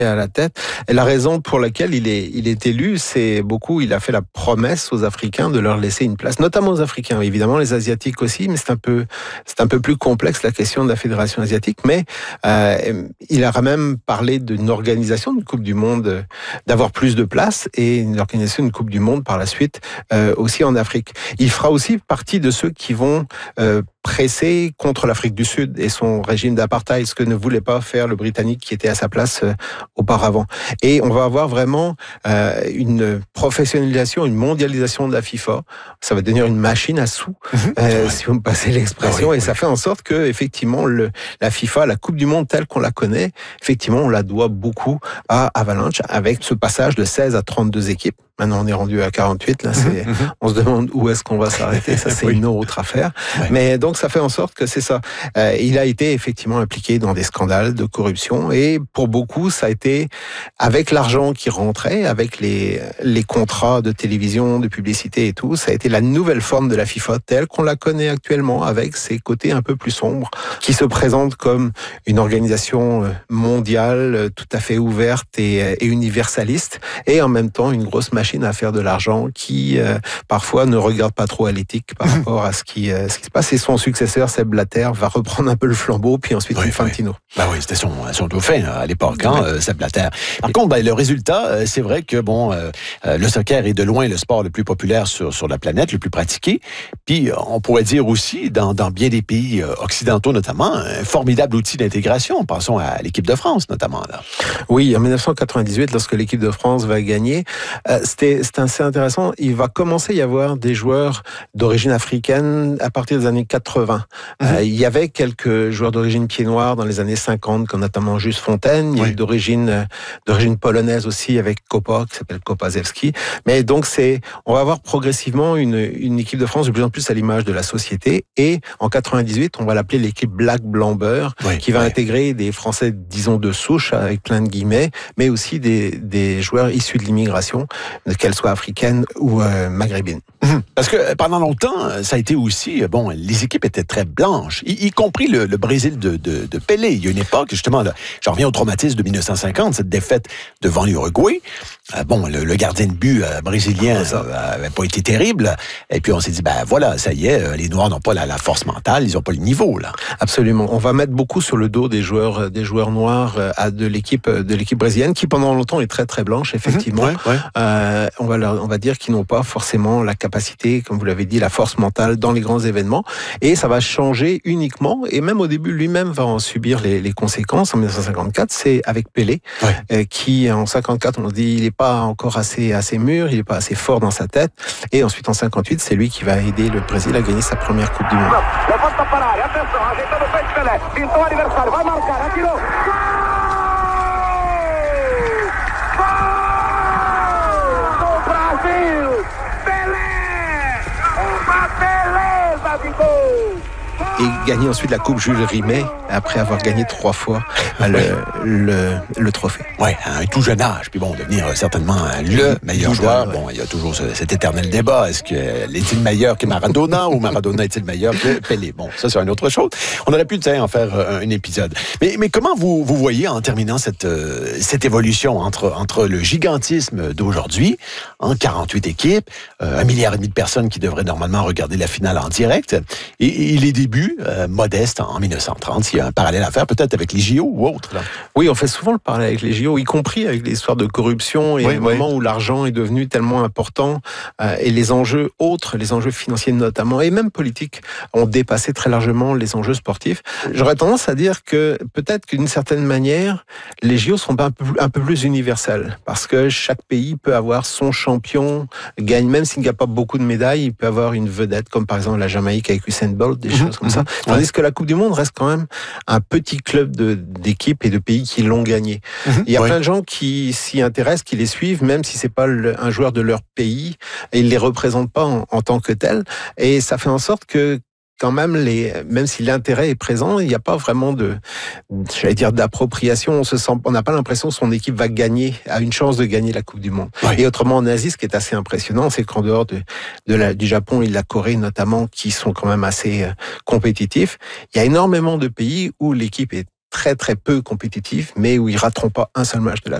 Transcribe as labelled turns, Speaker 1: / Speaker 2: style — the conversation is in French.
Speaker 1: à la tête. Et la raison pour laquelle il est élu, il a fait la promesse aux Africains de leur laisser une place, notamment aux Africains, évidemment les Asiatiques aussi, mais c'est un peu plus complexe la question de la Fédération asiatique, mais il a quand même parlé d'une organisation de Coupe du Monde, d'avoir plus de place et une organisation de Coupe du Monde par la suite aussi en Afrique. Il fera aussi partie de ceux qui vont pressé contre l'Afrique du Sud et son régime d'apartheid, ce que ne voulait pas faire le Britannique qui était à sa place auparavant. Et on va avoir vraiment une professionnalisation, une mondialisation de la FIFA. Ça va devenir une machine à sous, si vous me passez l'expression, et ça fait en sorte que effectivement la FIFA, la Coupe du Monde telle qu'on la connaît, effectivement on la doit beaucoup à Avalanche avec ce passage de 16 à 32 équipes. Maintenant, on est rendu à 48. Là, on se demande où est-ce qu'on va s'arrêter. Ça, c'est une autre affaire. Ouais. Mais donc, ça fait en sorte que c'est ça. Il a été effectivement impliqué dans des scandales de corruption. Et pour beaucoup, ça a été avec l'argent qui rentrait, avec les contrats de télévision, de publicité et tout, ça a été la nouvelle forme de la FIFA telle qu'on la connaît actuellement, avec ses côtés un peu plus sombres, qui se présente comme une organisation mondiale, tout à fait ouverte et universaliste, et en même temps une grosse machine à faire de l'argent qui parfois ne regarde pas trop à l'éthique par rapport à ce qui se passe. Et son successeur, Sepp Blatter, va reprendre un peu le flambeau, puis ensuite Infantino.
Speaker 2: Bah oui, c'était son dauphin à l'époque, Sepp Blatter. Par contre, le résultat, c'est vrai que le soccer est de loin le sport le plus populaire sur la planète, le plus pratiqué. Puis on pourrait dire aussi, dans bien des pays occidentaux notamment, un formidable outil d'intégration. Pensons à l'équipe de France notamment. Là.
Speaker 1: Oui, en 1998, lorsque l'équipe de France va gagner, c'était assez intéressant. Il va commencer à y avoir des joueurs d'origine africaine à partir des années 80. Il y avait quelques joueurs d'origine pied noir dans les années 50, comme notamment Juste Fontaine. Il y a eu d'origine polonaise aussi avec Kopa, qui s'appelle Kopaszewski. Mais donc on va avoir progressivement une équipe de France de plus en plus à l'image de la société. Et en 98, on va l'appeler l'équipe Black Blamber, qui va intégrer des Français, disons, de souche, avec plein de guillemets, mais aussi des joueurs issus de l'immigration, qu'elle soit africaine ou maghrébine.
Speaker 2: Parce que pendant longtemps, ça a été aussi, les équipes étaient très blanches, y compris le Brésil de Pelé. Il y a une époque, justement, là, j'en reviens au traumatisme de 1950, cette défaite devant l'Uruguay. Le gardien de but brésilien n'avait pas été terrible. Et puis on s'est dit, ça y est, les Noirs n'ont pas la force mentale, ils n'ont pas le niveau, là.
Speaker 1: Absolument. On va mettre beaucoup sur le dos des joueurs noirs de l'équipe brésilienne, qui pendant longtemps est très très blanche, effectivement. On va dire qu'ils n'ont pas forcément la capacité, comme vous l'avez dit, la force mentale dans les grands événements. Et ça va changer uniquement, et même au début, lui-même va en subir les conséquences. En 1954, c'est avec Pelé, qui en 54, on se dit, il n'est pas encore assez mûr, il n'est pas assez fort dans sa tête. Et ensuite, en 58, c'est lui qui va aider le Brésil à gagner sa première Coupe du Monde. Et gagner ensuite la Coupe Jules Rimet après avoir gagné 3 fois le trophée.
Speaker 2: Ouais, à un tout jeune âge. Puis devenir certainement le meilleur joueur. Il y a toujours cet éternel débat. Est-il meilleur que Maradona ou Maradona est-il meilleur que Pelé? Ça c'est une autre chose. On aurait pu en faire un épisode. Mais comment vous voyez en terminant cette évolution entre le gigantisme d'aujourd'hui, 48 équipes, 1,5 milliard de personnes qui devraient normalement regarder la finale en direct, et les débuts modestes en 1930. Il y a un parallèle à faire peut-être avec les JO ou autre. Là.
Speaker 1: Oui, on fait souvent le parallèle avec les JO, y compris avec l'histoire de corruption et le moment où l'argent est devenu tellement important et les enjeux autres, les enjeux financiers notamment, et même politiques, ont dépassé très largement les enjeux sportifs. J'aurais tendance à dire que peut-être d'une certaine manière, les JO sont un peu plus universels, parce que chaque pays peut avoir son champion, gagne, même s'il n'y a pas beaucoup de médailles, il peut avoir une vedette, comme par exemple la Jamaïque avec Usain Bolt, des choses comme ça. Tandis que la Coupe du Monde reste quand même un petit club d'équipes et de pays qui l'ont gagné. Il y a plein de gens qui s'y intéressent, qui les suivent, même si c'est pas un joueur de leur pays, et ils les représentent pas en tant que tel. Et ça fait en sorte que quand même, même si l'intérêt est présent, il n'y a pas vraiment d'appropriation. On n'a pas l'impression que son équipe a une chance de gagner la Coupe du Monde. Et autrement, en Asie, ce qui est assez impressionnant, c'est qu'en dehors du Japon et de la Corée notamment, qui sont quand même assez compétitifs, il y a énormément de pays où l'équipe est très très peu compétitifs, mais où ils rateront pas un seul match de la